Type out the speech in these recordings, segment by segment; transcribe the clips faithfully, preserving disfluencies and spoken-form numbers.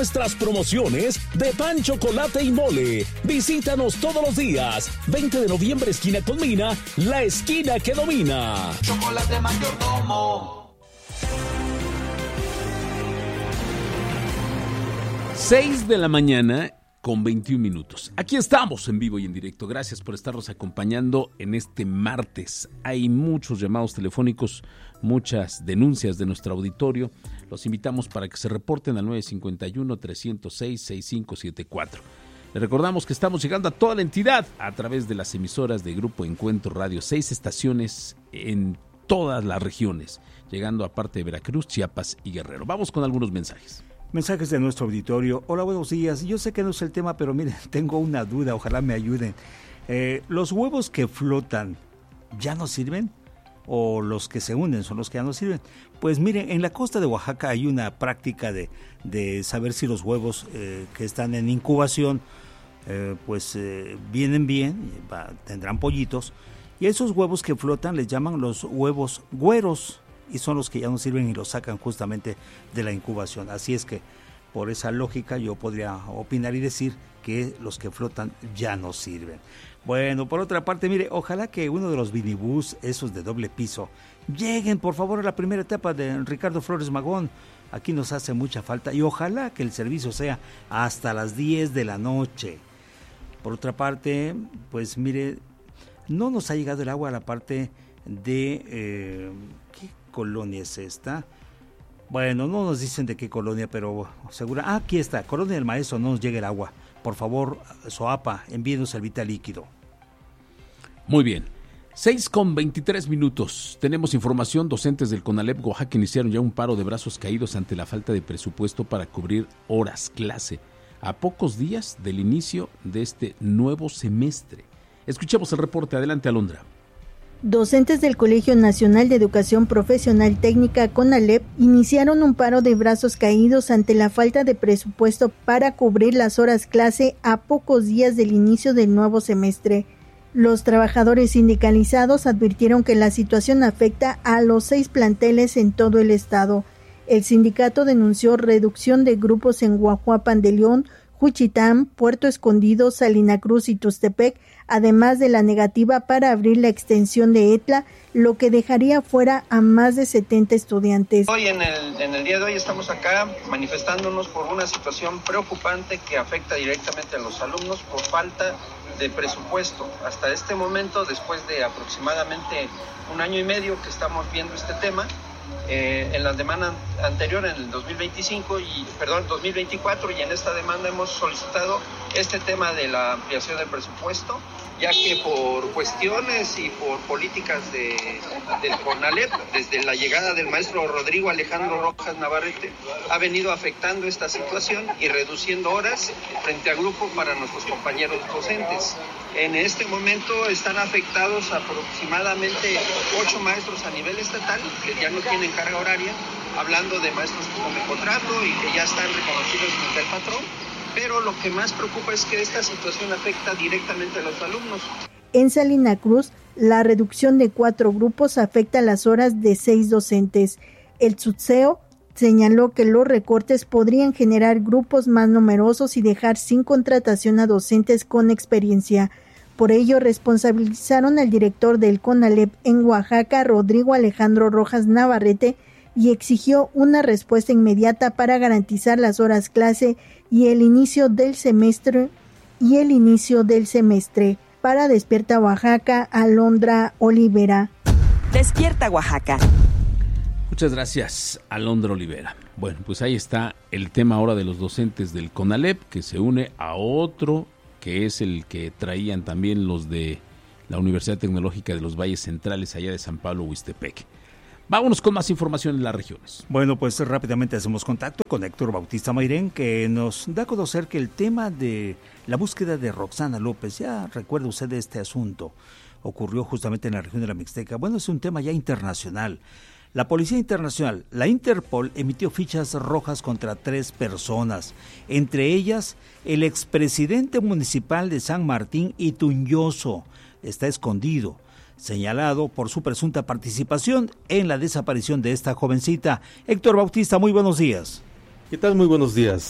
nuestras promociones de pan, chocolate y mole. Visítanos todos los días. veinte de noviembre, esquina con Mina, la esquina que domina. Chocolate Mayordomo. seis de la mañana con veintiún minutos. Aquí estamos en vivo y en directo. Gracias por estarnos acompañando en este martes. Hay muchos llamados telefónicos, muchas denuncias de nuestro auditorio. Los invitamos para que se reporten al nueve cinco uno, tres cero seis, seis cinco siete cuatro. Les recordamos que estamos llegando a toda la entidad a través de las emisoras de Grupo Encuentro Radio. Seis estaciones en todas las regiones, llegando a parte de Veracruz, Chiapas y Guerrero. Vamos con algunos mensajes. Mensajes de nuestro auditorio. Hola, buenos días. Yo sé que no es el tema, pero miren, tengo una duda, ojalá me ayuden. Eh, ¿Los huevos que flotan ya no sirven? ¿O los que se hunden son los que ya no sirven? Pues miren, en la costa de Oaxaca hay una práctica de, de saber si los huevos eh, que están en incubación eh, pues eh, vienen bien, va, tendrán pollitos, y esos huevos que flotan les llaman los huevos güeros, y son los que ya no sirven y los sacan justamente de la incubación. Así es que por esa lógica yo podría opinar y decir que los que flotan ya no sirven. Bueno, por otra parte, mire, ojalá que uno de los minibús, esos de doble piso, lleguen por favor a la primera etapa de Ricardo Flores Magón. Aquí nos hace mucha falta y ojalá que el servicio sea hasta las diez de la noche. Por otra parte, pues mire, no nos ha llegado el agua a la parte de... Eh, ¿qué colonia es esta? Bueno, no nos dicen de qué colonia, pero segura. Ah, aquí está, Colonia del Maestro, no nos llega el agua. Por favor, SOAPA, envíenos el vital líquido. Muy bien. seis con veintitrés minutos. Tenemos información. Docentes del CONALEP Oaxaca iniciaron ya un paro de brazos caídos ante la falta de presupuesto para cubrir horas clase a pocos días del inicio de este nuevo semestre. Escuchemos el reporte. Adelante, Alondra. Docentes del Colegio Nacional de Educación Profesional Técnica CONALEP iniciaron un paro de brazos caídos ante la falta de presupuesto para cubrir las horas clase a pocos días del inicio del nuevo semestre. Los trabajadores sindicalizados advirtieron que la situación afecta a los seis planteles en todo el estado. El sindicato denunció reducción de grupos en Guajuapan de León, Juchitán, Puerto Escondido, Salina Cruz y Tustepec, además de la negativa para abrir la extensión de ETLA, lo que dejaría fuera a más de setenta estudiantes. Hoy en el, en el día de hoy estamos acá manifestándonos por una situación preocupante que afecta directamente a los alumnos por falta de presupuesto. Hasta este momento, después de aproximadamente un año y medio que estamos viendo este tema, Eh, en la demanda anterior, en el dos mil veinticinco y perdón, dos mil veinticuatro, y en esta demanda hemos solicitado este tema de la ampliación del presupuesto, ya que por cuestiones y por políticas de, del CONALEP, desde la llegada del maestro Rodrigo Alejandro Rojas Navarrete, ha venido afectando esta situación y reduciendo horas frente a grupo para nuestros compañeros docentes. En este momento están afectados aproximadamente ocho maestros a nivel estatal que ya no tienen carga horaria, hablando de maestros con contrato y que ya están reconocidos frente al patrón, pero lo que más preocupa es que esta situación afecta directamente a los alumnos. En Salina Cruz, la reducción de cuatro grupos afecta las horas de seis docentes. El Tsutseo señaló que los recortes podrían generar grupos más numerosos y dejar sin contratación a docentes con experiencia. Por ello, responsabilizaron al director del CONALEP en Oaxaca, Rodrigo Alejandro Rojas Navarrete, y exigió una respuesta inmediata para garantizar las horas clase y el inicio del semestre y el inicio del semestre. Para Despierta Oaxaca, Alondra Olivera. Despierta Oaxaca. Muchas gracias, Alondra Olivera. Bueno, pues ahí está el tema ahora de los docentes del CONALEP, que se une a otro que es el que traían también los de la Universidad Tecnológica de los Valles Centrales, allá de San Pablo, Huistepec. Vámonos con más información en las regiones. Bueno, pues rápidamente hacemos contacto con Héctor Bautista Mairén, que nos da a conocer que el tema de la búsqueda de Roxana López, ya recuerda usted de este asunto, ocurrió justamente en la región de la Mixteca. Bueno, es un tema ya internacional. La Policía Internacional, la Interpol, emitió fichas rojas contra tres personas, entre ellas el expresidente municipal de San Martín, Itunyoso, está escondido, señalado por su presunta participación en la desaparición de esta jovencita. Héctor Bautista, muy buenos días. ¿Qué tal? Muy buenos días.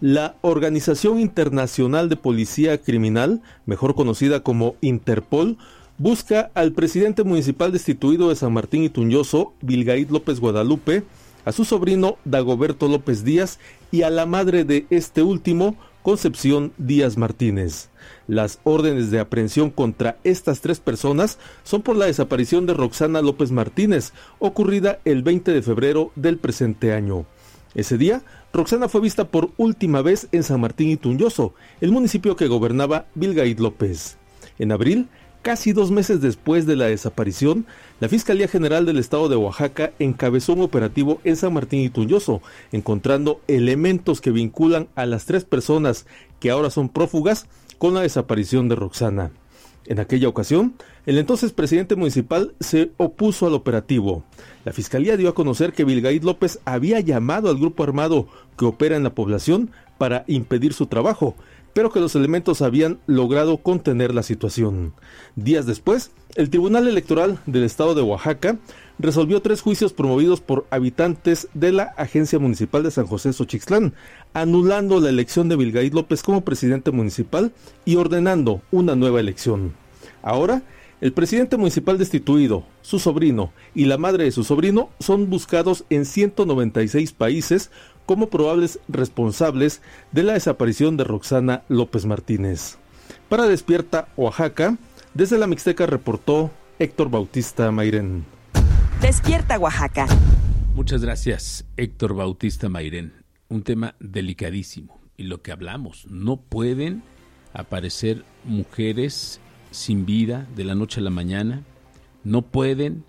La Organización Internacional de Policía Criminal, mejor conocida como Interpol, busca al presidente municipal destituido de San Martín Ituñoso, Vilgaid López Guadalupe, a su sobrino Dagoberto López Díaz y a la madre de este último, Concepción Díaz Martínez. Las órdenes de aprehensión contra estas tres personas son por la desaparición de Roxana López Martínez, ocurrida el veinte de febrero del presente año. Ese día, Roxana fue vista por última vez en San Martín Ituñoso, el municipio que gobernaba Vilgaid López. En abril, casi dos meses después de la desaparición, la Fiscalía General del Estado de Oaxaca encabezó un operativo en San Martín Ituñoso, encontrando elementos que vinculan a las tres personas que ahora son prófugas con la desaparición de Roxana. En aquella ocasión, el entonces presidente municipal se opuso al operativo. La Fiscalía dio a conocer que Vilgaid López había llamado al grupo armado que opera en la población para impedir su trabajo, pero que los elementos habían logrado contener la situación. Días después, el Tribunal Electoral del Estado de Oaxaca resolvió tres juicios promovidos por habitantes de la Agencia Municipal de San José Xochixtlán, anulando la elección de Vilgaid López como presidente municipal y ordenando una nueva elección. Ahora, el presidente municipal destituido, su sobrino y la madre de su sobrino son buscados en ciento noventa y seis países como probables responsables de la desaparición de Roxana López Martínez. Para Despierta Oaxaca, desde la Mixteca reportó Héctor Bautista Mairén. Despierta Oaxaca. Muchas gracias, Héctor Bautista Mairén. Un tema delicadísimo. Y lo que hablamos, no pueden aparecer mujeres sin vida de la noche a la mañana. No pueden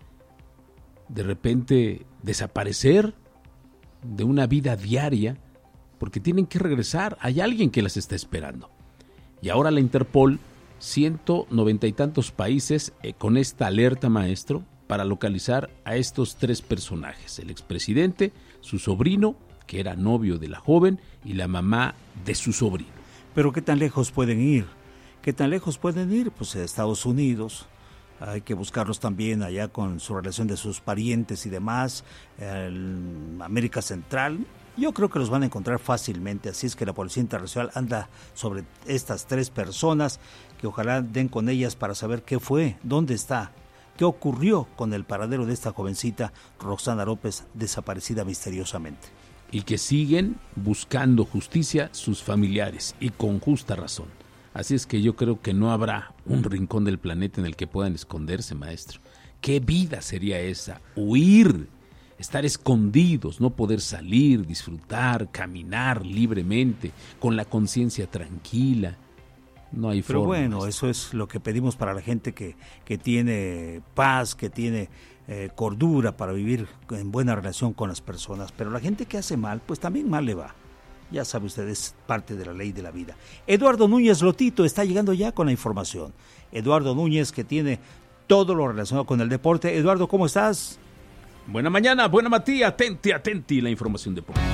de repente desaparecer de una vida diaria porque tienen que regresar. Hay alguien que las está esperando. Y ahora la Interpol, ciento noventa y tantos países eh, con esta alerta, maestro, para localizar a estos tres personajes: el expresidente, su sobrino, que era novio de la joven, y la mamá de su sobrino. Pero ¿qué tan lejos pueden ir? ¿Qué tan lejos pueden ir? Pues a Estados Unidos. Hay que buscarlos también allá con su relación de sus parientes y demás, en América Central. Yo creo que los van a encontrar fácilmente, así es que la Policía Internacional anda sobre estas tres personas, que ojalá den con ellas para saber qué fue, dónde está, qué ocurrió con el paradero de esta jovencita Roxana López, desaparecida misteriosamente. Y que siguen buscando justicia sus familiares, y con justa razón. Así es que yo creo que no habrá un rincón del planeta en el que puedan esconderse, maestro. ¿Qué vida sería esa? Huir, estar escondidos, no poder salir, disfrutar, caminar libremente, con la conciencia tranquila. No hay Pero forma. bueno, maestro. eso es lo que pedimos para la gente que, que tiene paz, que tiene eh, cordura para vivir en buena relación con las personas. Pero la gente que hace mal, pues también mal le va. Ya sabe usted, es parte de la ley de la vida. Eduardo Núñez Lotito está llegando ya con la información. Eduardo Núñez, que tiene todo lo relacionado con el deporte. Eduardo, ¿cómo estás? Buena mañana, buena Matías, atenti, atenti, la información deportiva.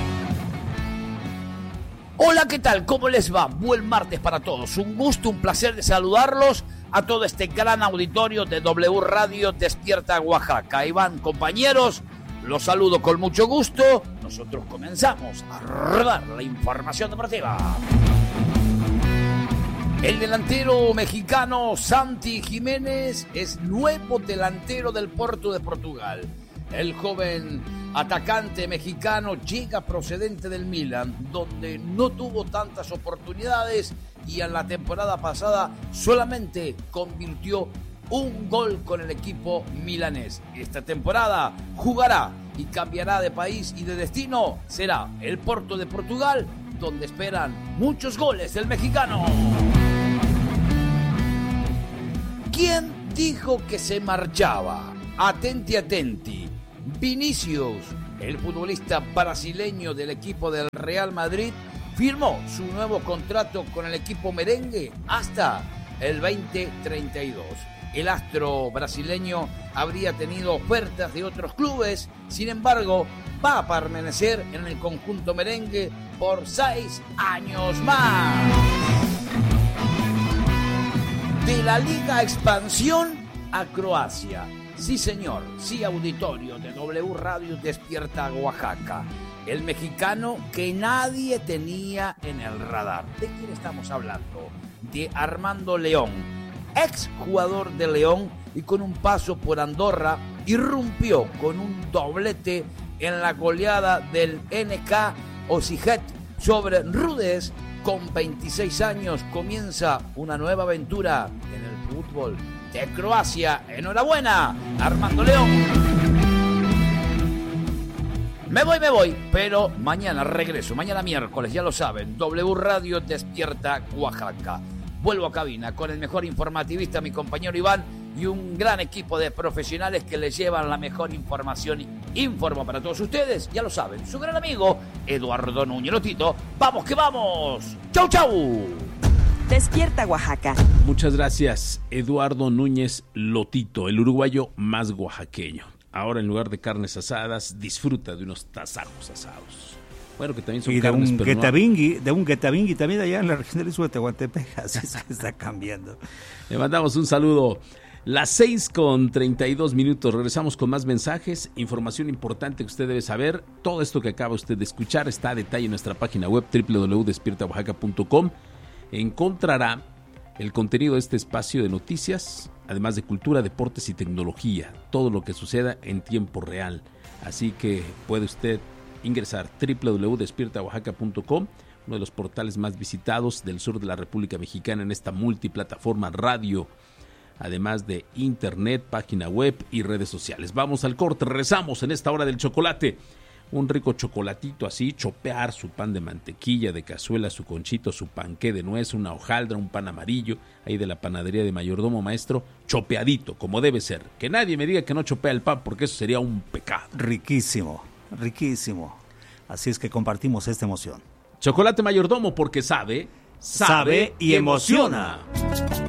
Hola, ¿qué tal? ¿Cómo les va? Buen martes para todos. Un gusto, un placer de saludarlos a todo este gran auditorio de W Radio Despierta Oaxaca. Iván, compañeros, los saludo con mucho gusto. Nosotros comenzamos a rodar la información deportiva. El delantero mexicano Santi Jiménez es nuevo delantero del Porto de Portugal. El joven atacante mexicano llega procedente del Milan, donde no tuvo tantas oportunidades y en la temporada pasada solamente convirtió un gol con el equipo milanés. Esta temporada jugará y cambiará de país y de destino. Será el Porto de Portugal, donde esperan muchos goles del mexicano. ¿Quién dijo que se marchaba? Atenti, atenti. Vinicius, el futbolista brasileño del equipo del Real Madrid, firmó su nuevo contrato con el equipo merengue hasta el veinte treinta y dos. El astro brasileño habría tenido ofertas de otros clubes, sin embargo, va a permanecer en el conjunto merengue por seis años más. De la Liga Expansión a Croacia. Sí, señor, sí, auditorio de W Radio Despierta Oaxaca. el mexicano que nadie tenía en el radar. ¿De quién estamos hablando? De Armando León, ex jugador de León y con un paso por Andorra, irrumpió con un doblete en la goleada del N K Osijek sobre Rudez. Con veintiséis años comienza una nueva aventura en el fútbol de Croacia. ¡Enhorabuena, Armando León! Me voy, me voy, pero mañana regreso, mañana miércoles, ya lo saben, W Radio Despierta Oaxaca. Vuelvo a cabina con el mejor informativista, mi compañero Iván, y un gran equipo de profesionales que les llevan la mejor información. Informo para todos ustedes, ya lo saben, su gran amigo Eduardo Núñez Lotito. ¡Vamos que vamos! ¡Chau, chau! Despierta Oaxaca. Muchas gracias, Eduardo Núñez Lotito, el uruguayo más oaxaqueño. Ahora, en lugar de carnes asadas, disfruta de unos tasajos asados. Bueno, que también son y carnes, de un pero guetabingui, no... de un guetabingui también allá en la región del sur de Tehuantepec, así es que está cambiando. Le mandamos un saludo. Las seis con treinta y dos minutos, regresamos con más mensajes, información importante que usted debe saber. Todo esto que acaba usted de escuchar está a detalle en nuestra página web doble u doble u doble u punto despierta oaxaca punto com. Encontrará el contenido de este espacio de noticias, además de cultura, deportes y tecnología, todo lo que suceda en tiempo real. Así que puede usted ingresar doble u doble u doble u punto despierta oaxaca punto com, uno de los portales más visitados del sur de la República Mexicana en esta multiplataforma radio, además de internet, página web y redes sociales. Vamos al corte, regresamos en esta hora del chocolate. Un rico chocolatito así, chopear su pan de mantequilla, de cazuela, su conchito, su panqué de nuez, una hojaldra, un pan amarillo, ahí de la panadería de Mayordomo Maestro, chopeadito, como debe ser. Que nadie me diga que no chopea el pan, porque eso sería un pecado. Riquísimo, riquísimo. Así es que compartimos esta emoción. Chocolate Mayordomo, porque sabe, sabe, sabe y emociona. emociona.